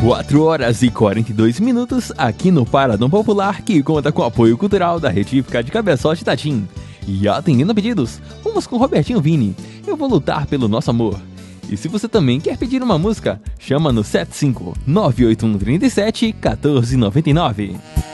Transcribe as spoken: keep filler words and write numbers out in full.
quatro horas e quarenta e dois minutos aqui no Paradão Popular, que conta com o apoio cultural da Retífica de Cabeçote Tatim. E atendendo a pedidos, vamos com Robertinho Vini, Eu Vou Lutar Pelo Nosso Amor. E se você também quer pedir uma música, chama no sete cinco nove oito um três sete um quatro nove nove.